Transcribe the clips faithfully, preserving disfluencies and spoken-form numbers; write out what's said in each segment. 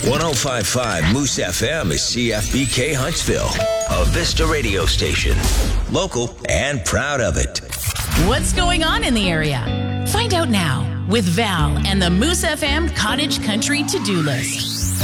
one oh five point five Moose F M is C F B K Huntsville, a Vista radio station. Local and proud of it. What's going on in the area? Find out now with Val and the Moose F M Cottage Country to-do list.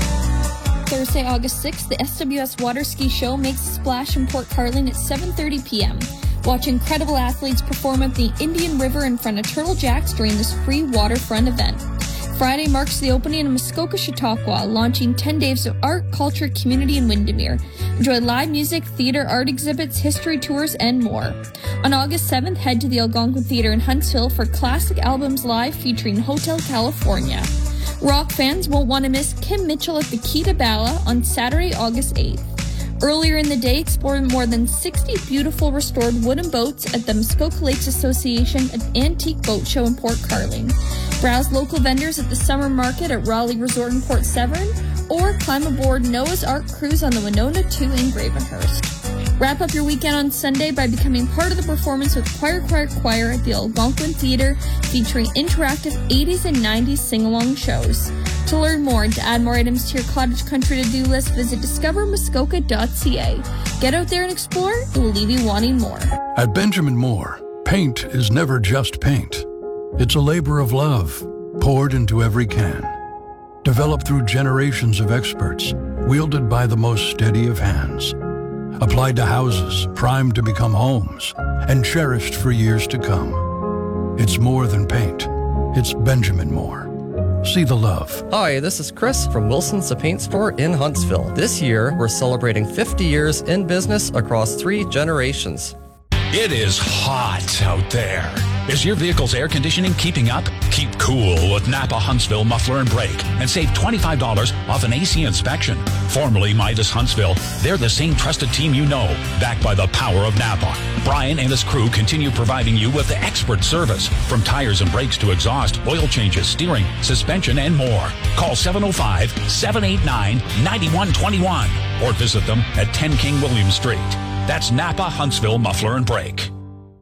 Thursday, August sixth, the S W S Water Ski Show makes a splash in Port Carling at seven thirty p.m. Watch incredible athletes perform at the Indian River in front of Turtle Jacks during this free waterfront event. Friday marks the opening of Muskoka Chautauqua, launching ten days of art, culture, community, and Windermere. Enjoy live music, theater, art exhibits, history tours, and more. On August seventh, head to the Algonquin Theatre in Huntsville for Classic Albums Live featuring Hotel California. Rock fans won't want to miss Kim Mitchell at the Key to Bala on Saturday, August eighth. Earlier in the day, explore more than sixty beautiful restored wooden boats at the Muskoka Lakes Association Antique Boat Show in Port Carling. Browse local vendors at the summer market at Raleigh Resort in Port Severn, or climb aboard Noah's Ark Cruise on the Winona two in Gravenhurst. Wrap up your weekend on Sunday by becoming part of the performance with Choir Choir Choir at the Algonquin Theatre, featuring interactive eighties and nineties sing-along shows. To learn more and to add more items to your cottage country to-do list, visit discover muskoka dot c a. Get out there and explore. It will leave you wanting more. At Benjamin Moore, paint is never just paint. It's a labor of love, poured into every can. Developed through generations of experts, wielded by the most steady of hands. Applied to houses, primed to become homes, and cherished for years to come. It's more than paint. It's Benjamin Moore. See the love. Hi, this is Chris from Wilson's The Paint Store in Huntsville. This year, we're celebrating fifty years in business across three generations. It is hot out there. Is your vehicle's air conditioning keeping up? Keep cool with Napa Huntsville Muffler and Brake and save twenty-five dollars off an A C inspection. Formerly Midas Huntsville, they're the same trusted team you know, backed by the power of Napa. Brian and his crew continue providing you with expert service, from tires and brakes to exhaust, oil changes, steering, suspension, and more. Call seven oh five, seven eight nine, nine one two one or visit them at ten King William Street. That's Napa Huntsville Muffler and Brake.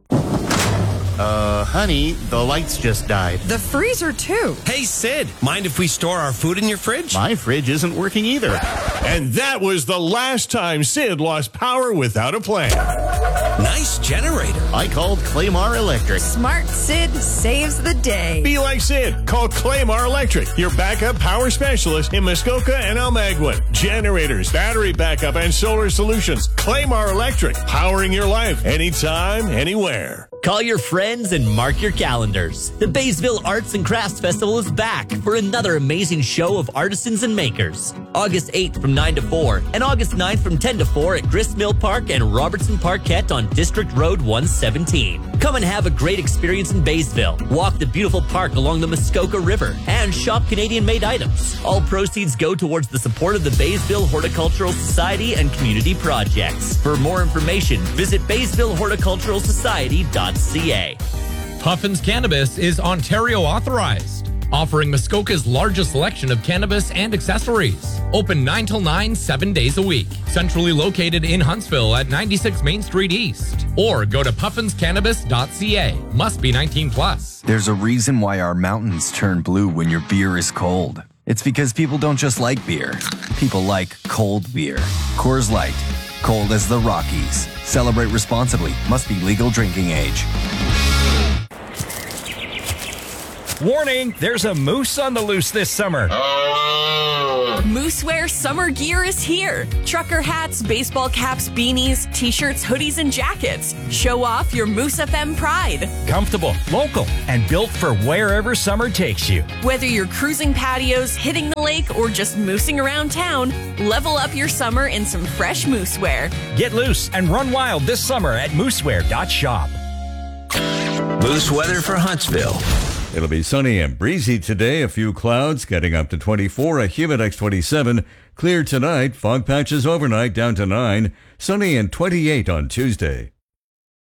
Uh, honey, the lights just died. The freezer, too. Hey, Sid, mind if we store our food in your fridge? My fridge isn't working either. And that was the last time Sid lost power without a plan. Nice generator. I called Claymar Electric. Smart Sid saves the day. Be like Sid. Call Claymar Electric, your backup power specialist in Muskoka and Almaguin. Generators, battery backup, and solar solutions. Claymar Electric, powering your life anytime, anywhere. Call your friends and mark your calendars. The Baysville Arts and Crafts Festival is back for another amazing show of artisans and makers. August eighth from nine to four and August ninth from ten to four at Gristmill Park and Robertson Parkette on District Road one seventeen. Come and have a great experience in Baysville. Walk the beautiful park along the Muskoka River and shop Canadian-made items. All proceeds go towards the support of the Baysville Horticultural Society and community projects. For more information, visit baysville horticultural society dot c a. Puffin's Cannabis is Ontario authorized, offering Muskoka's largest selection of cannabis and accessories. Open nine till nine, seven days a week. Centrally located in Huntsville at ninety-six Main Street East. Or go to puffins cannabis dot c a. Must be nineteen plus. There's a reason why our mountains turn blue when your beer is cold. It's because people don't just like beer. People like cold beer. Coors Light. Cold as the Rockies. Celebrate responsibly. Must be legal drinking age. Warning, there's a moose on the loose this summer. Moosewear summer gear is here. Trucker hats, baseball caps, beanies, t-shirts, hoodies, and jackets. Show off your Moose F M pride. Comfortable, local, and built for wherever summer takes you. Whether you're cruising patios, hitting the lake, or just moosing around town, level up your summer in some fresh moosewear. Get loose and run wild this summer at moosewear dot shop. Moose weather for Huntsville. It'll be sunny and breezy today. A few clouds getting up to twenty-four, a humid X twenty-seven. Clear tonight, fog patches overnight down to nine. Sunny and twenty-eight on Tuesday.